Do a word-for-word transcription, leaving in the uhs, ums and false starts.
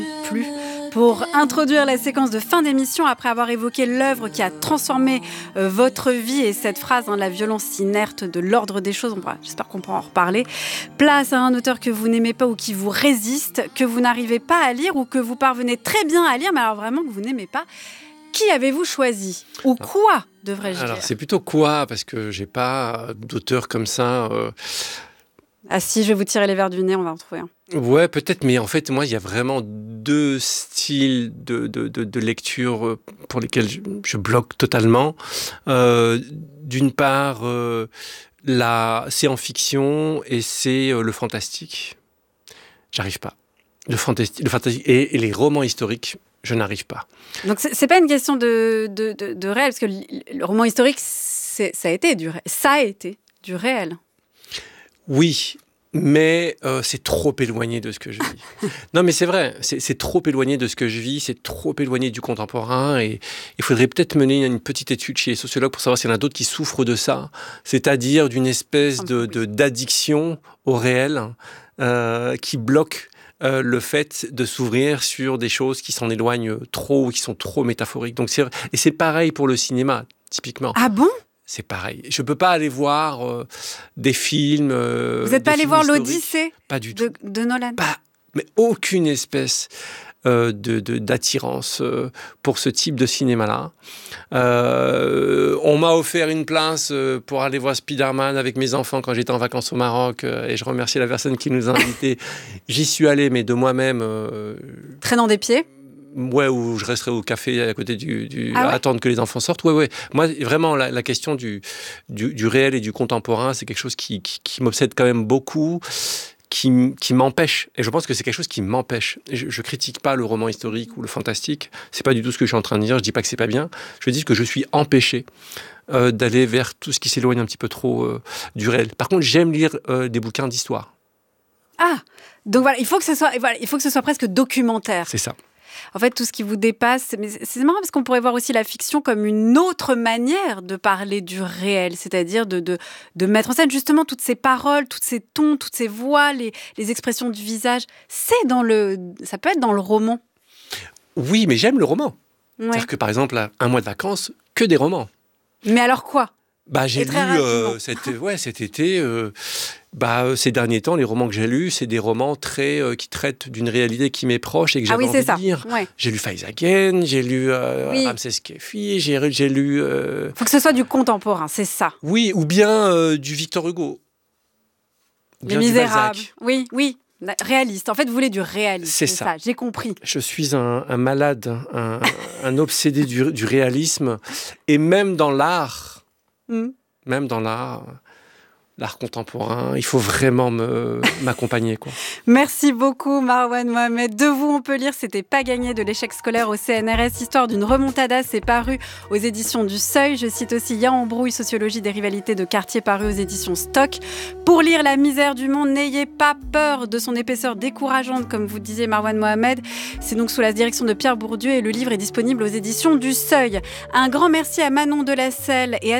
Plus pour introduire la séquence de fin d'émission après avoir évoqué l'œuvre qui a transformé euh, votre vie et cette phrase, hein, la violence inerte de l'ordre des choses, on pourra, j'espère qu'on pourra en reparler. Place à un auteur que vous n'aimez pas ou qui vous résiste, que vous n'arrivez pas à lire ou que vous parvenez très bien à lire, mais alors vraiment que vous n'aimez pas. Qui avez-vous choisi ? Ou quoi, devrais-je dire ? Alors c'est plutôt quoi, parce que j'ai pas d'auteur comme ça... Euh... Ah si, je vais vous tirer les verres du nez, on va en trouver un. Ouais, peut-être, mais en fait, moi, il y a vraiment deux styles de, de, de, de lecture pour lesquels je, je bloque totalement. Euh, d'une part, euh, la, c'est en fiction et c'est euh, le fantastique. J'arrive pas. Le, fantasti- le fantastique et, et les romans historiques, je n'arrive pas. Donc, c'est, c'est pas une question de, de, de, de réel, parce que le, le roman historique, c'est, ça a été du ré- ça a été du réel. Oui, mais euh, c'est trop éloigné de ce que je vis. Non, mais c'est vrai, c'est, c'est trop éloigné de ce que je vis, c'est trop éloigné du contemporain, et il faudrait peut-être mener une petite étude chez les sociologues pour savoir s'il y en a d'autres qui souffrent de ça, c'est-à-dire d'une espèce de, de, d'addiction au réel euh, qui bloque euh, le fait de s'ouvrir sur des choses qui s'en éloignent trop, qui sont trop métaphoriques. Donc c'est, et c'est pareil pour le cinéma, typiquement. Ah bon ? C'est pareil. Je ne peux pas aller voir euh, des films. Euh, Vous n'êtes pas allé voir historiques. l'Odyssée Pas du de, tout. de Nolan ? Pas, mais aucune espèce euh, de, de, d'attirance euh, pour ce type de cinéma-là. Euh, on m'a offert une place euh, pour aller voir Spider-Man avec mes enfants quand j'étais en vacances au Maroc, euh, et je remercie la personne qui nous a invités. J'y suis allé, mais de moi-même. Euh, Traînant des pieds ? Ouais, ou je resterai au café à côté du... du ah ouais attendre que les enfants sortent. Ouais, ouais. Moi, vraiment, la, la question du, du, du réel et du contemporain, c'est quelque chose qui, qui, qui m'obsède quand même beaucoup, qui, qui m'empêche. Et je pense que c'est quelque chose qui m'empêche. Je ne critique pas le roman historique ou le fantastique. C'est pas du tout ce que je suis en train de dire. Je dis pas que c'est pas bien. Je dis que je suis empêché euh, d'aller vers tout ce qui s'éloigne un petit peu trop euh, du réel. Par contre, j'aime lire euh, des bouquins d'histoire. Ah, donc voilà, il faut que ce soit, voilà, il faut que ce soit presque documentaire. C'est ça. En fait, tout ce qui vous dépasse, mais c'est marrant parce qu'on pourrait voir aussi la fiction comme une autre manière de parler du réel, c'est-à-dire de, de, de mettre en scène justement toutes ces paroles, tous ces tons, toutes ces voix, les, les expressions du visage. C'est dans le, ça peut être dans le roman. Oui, mais j'aime le roman. Ouais. C'est-à-dire que par exemple, là, un mois de vacances, que des romans. Mais alors quoi ? Bah, j'ai lu euh, cet, ouais, cet été, euh, bah, ces derniers temps, les romans que j'ai lus, c'est des romans très, euh, qui traitent d'une réalité qui m'est proche et que j'avais ah oui, envie ça. de lire. Ouais. J'ai lu Faizagen, j'ai lu euh, oui. Ramsès Kefi, j'ai, j'ai lu... Il euh... faut que ce soit du contemporain, c'est ça. Oui, ou bien euh, du Victor Hugo. Les Misérables. Oui, oui. Réaliste. En fait, vous voulez du réalisme. C'est, c'est ça. ça. J'ai compris. Je suis un, un malade, un, un obsédé du, du réalisme. Et même dans l'art... Mm. Même dans l'art, l'art contemporain, il faut vraiment me, m'accompagner, quoi. Merci beaucoup, Marwan Mohamed. De vous, on peut lire « C'était pas gagné de l'échec scolaire au C N R S, histoire d'une remontada », c'est paru aux éditions du Seuil. Je cite aussi « Y'a embrouille, sociologie des rivalités de quartier », paru aux éditions Stock. Pour lire « La misère du monde », n'ayez pas peur de son épaisseur décourageante, comme vous disiez, Marwan Mohamed. C'est donc sous la direction de Pierre Bourdieu et le livre est disponible aux éditions du Seuil. Un grand merci à Manon Delacelle et à